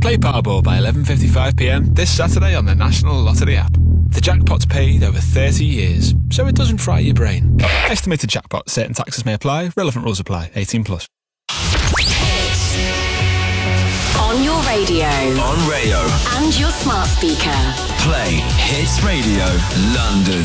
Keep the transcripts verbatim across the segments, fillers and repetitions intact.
Play Powerball by eleven fifty-five p m this Saturday on the National Lottery app. The jackpot's paid over thirty years, so it doesn't fry your brain. Estimated jackpot. Certain taxes may apply. Relevant rules apply. eighteen plus. On your radio. On Rayo. And your smart speaker. Play Hits Radio London.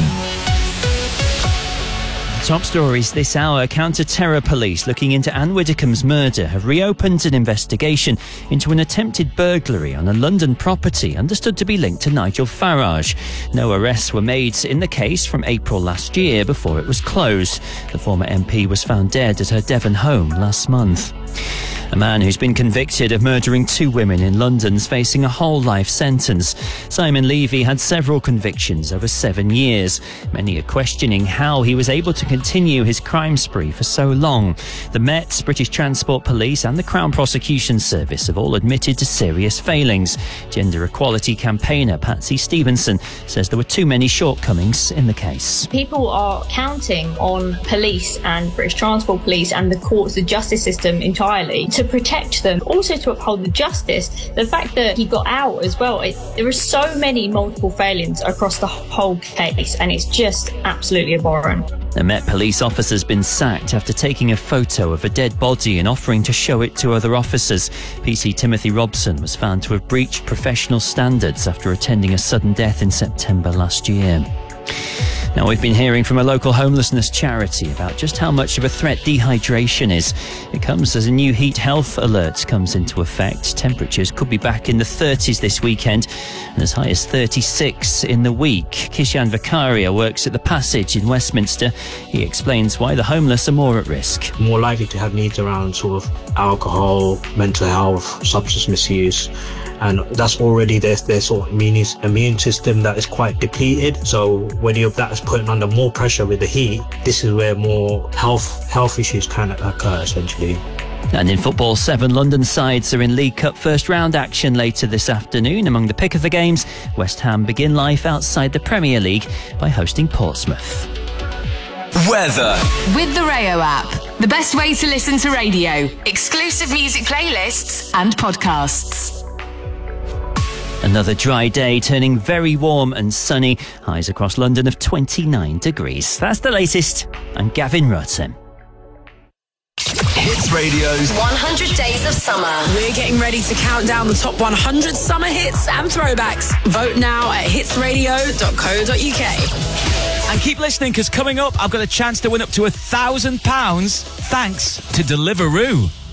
Top stories this hour. Counter-terror police looking into Anne Widdecombe's murder have reopened an investigation into an attempted burglary on a London property understood to be linked to Nigel Farage. No arrests were made in the case from April last year before it was closed. The former M P was found dead at her Devon home last month. A man who's been convicted of murdering two women in London's facing a whole life sentence. Simon Levy had several convictions over seven years. Many are questioning how he was able to continue his crime spree for so long. The Met, British Transport Police and the Crown Prosecution Service have all admitted to serious failings. Gender equality campaigner Patsy Stevenson says there were too many shortcomings in the case. People are counting on police and British Transport Police and the courts, the justice system entirely, to protect them, also to uphold the justice. The fact that he got out as well, it, there are so many multiple failings across the whole case, and it's just absolutely abhorrent. A Met police officer's been sacked after taking a photo of a dead body and offering to show it to other officers. P C Timothy Robson was found to have breached professional standards after attending a sudden death in September last year. Now, we've been hearing from a local homelessness charity about just how much of a threat dehydration is. It comes as a new heat health alert comes into effect. Temperatures could be back in the thirties this weekend and as high as thirty-six in the week. Kishan Vakaria works at the Passage in Westminster. He explains why the homeless are more at risk. More likely to have needs around sort of alcohol, mental health, substance misuse. And that's already their, their sort of immune, immune system that is quite depleted. So when you that is putting under more pressure with the heat, this is where more health health issues can occur, essentially. And in football, seven London sides are in League Cup first round action later this afternoon. Among the pick of the games, West Ham begin life outside the Premier League by hosting Portsmouth. Weather. With the Rayo app, the best way to listen to radio, exclusive music playlists and podcasts. Another dry day, turning very warm and sunny. Highs across London of twenty-nine degrees. That's the latest. I'm Gavin Rutten. Hits Radio's one hundred Days of Summer. We're getting ready to count down the top one hundred summer hits and throwbacks. Vote now at hits radio dot co dot uk. And keep listening, because coming up, I've got a chance to win up to a thousand pounds thanks to Deliveroo.